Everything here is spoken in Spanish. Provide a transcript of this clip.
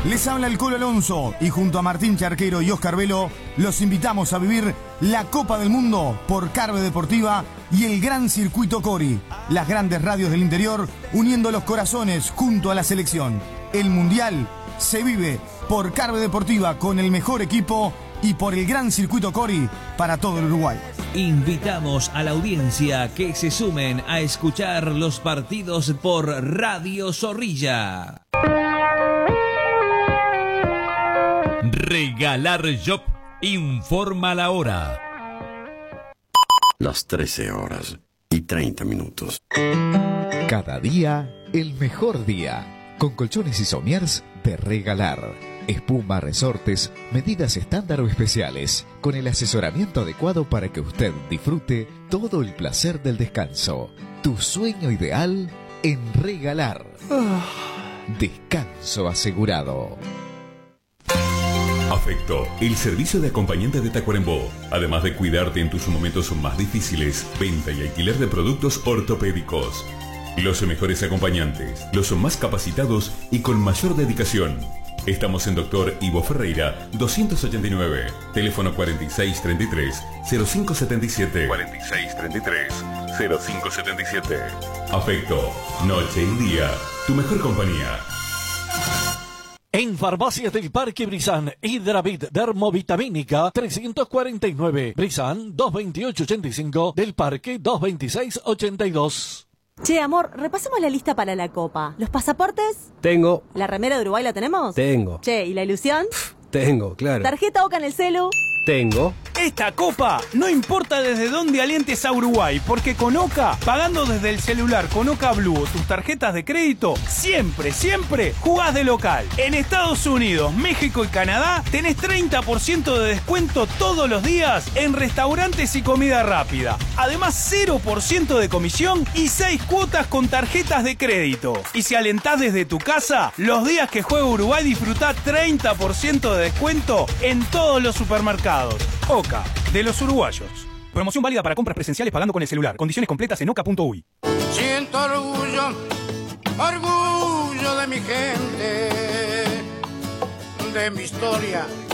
Les habla el Colo Alonso y junto a Martín Charquero y Oscar Velo los invitamos a vivir la Copa del Mundo por Carve Deportiva y el Gran Circuito Cori, las grandes radios del interior uniendo los corazones junto a la selección. El Mundial se vive por Carve Deportiva con el mejor equipo y por el Gran Circuito Cori para todo el Uruguay. Invitamos a la audiencia que se sumen a escuchar los partidos por Radio Zorrilla. Regalar Shop informa la hora. Las 13:30. Cada día, el mejor día. Con colchones y somiers de Regalar. Espuma, resortes, medidas estándar o especiales. Con el asesoramiento adecuado para que usted disfrute todo el placer del descanso. Tu sueño ideal en Regalar. Descanso asegurado. Afecto, el servicio de acompañante de Tacuarembó. Además de cuidarte en tus momentos más difíciles, venta y alquiler de productos ortopédicos. Los mejores acompañantes, los más capacitados y con mayor dedicación. Estamos en Dr. Ivo Ferreira, 289, teléfono 4633-0577. 4633-0577. Afecto, noche y día, tu mejor compañía. En Farmacias del Parque Brizán, Hidravit Dermovitamínica 349, Brizán 22885, del Parque 22682. Che, amor, repasemos la lista para la Copa. ¿Los pasaportes? Tengo. ¿La remera de Uruguay la tenemos? Tengo. Che, ¿y la ilusión? Tengo, claro. ¿Tarjeta OCA en el celu? Tengo. Esta Copa no importa desde dónde alientes a Uruguay, porque con OCA, pagando desde el celular con OCA Blue o tus tarjetas de crédito, siempre jugás de local. En Estados Unidos, México y Canadá tenés 30% de descuento todos los días en restaurantes y comida rápida. Además, 0% de comisión y 6 cuotas con tarjetas de crédito. Y si alentás desde tu casa, los días que juega Uruguay disfrutá 30% de descuento en todos los supermercados. OCA, de los uruguayos. Promoción válida para compras presenciales pagando con el celular. Condiciones completas en oca.uy. Siento orgullo de mi gente, de mi historia